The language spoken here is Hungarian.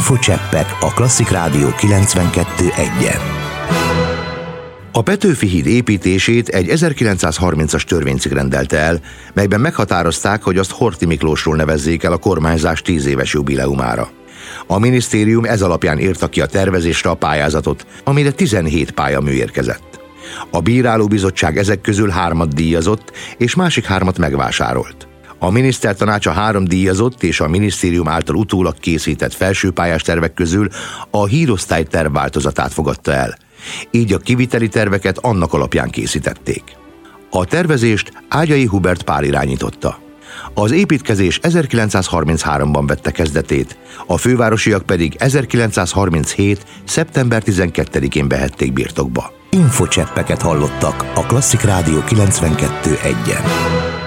Infocseppek a Klasszik Rádió 92.1-en. A Petőfi híd építését egy 1930-as törvénycikk rendelte el, melyben meghatározták, hogy azt Horthy Miklósról nevezzék el a kormányzás 10 éves jubileumára. A minisztérium ez alapján írta ki a tervezésre a pályázatot, amire 17 pályamű érkezett. A bírálóbizottság ezek közül 3 díjazott, és másik 3 megvásárolt. A minisztertanács a 3 díjazott és a minisztérium által utólag készített felsőpályás tervek közül a hírosztály terv változatát fogadta el. Így a kiviteli terveket annak alapján készítették. A tervezést Ágyai Hubert Pál irányította. Az építkezés 1933-ban vette kezdetét, a fővárosiak pedig 1937. szeptember 12-én vehették birtokba. Infocseppeket hallottak a Klasszik Rádió 92.1-en.